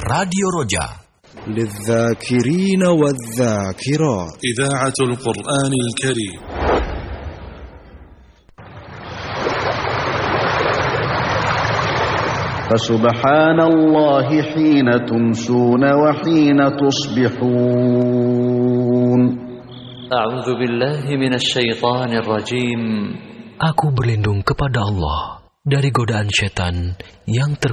راديو رجاء للذاكرين والذاكرات إذاعة القرآن الكريم. فسبحان الله حين تمسون وحين تصبحون. أعوذ بالله من الشيطان الرجيم. Aku berlindung kepada Allah dari godaan setan yang terkutuk.